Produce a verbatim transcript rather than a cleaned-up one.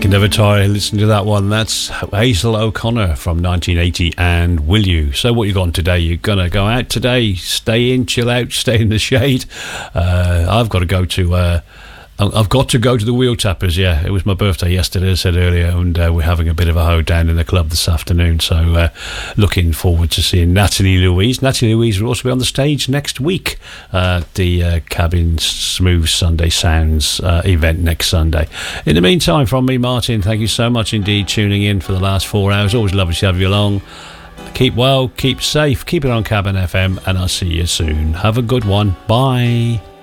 can never tire listening to that one. That's Hazel O'Connor from nineteen eighty and Will You. So what you got on today? You're going to go out today, stay in, chill out, stay in the shade? Uh, I've got to go to... Uh, I've got to go to the Wheel Tappers, yeah. It was my birthday yesterday, as I said earlier, and uh, we're having a bit of a hoe down in the club this afternoon, so uh, looking forward to seeing Natalie Louise. Natalie Louise will also be on the stage next week at uh, the uh, Cabin Smooth Sunday Sounds uh, event next Sunday. In the meantime, from me, Martin, thank you so much indeed tuning in for the last four hours. Always lovely to have you along. Keep well, keep safe, keep it on Cabin F M, and I'll see you soon. Have a good one. Bye.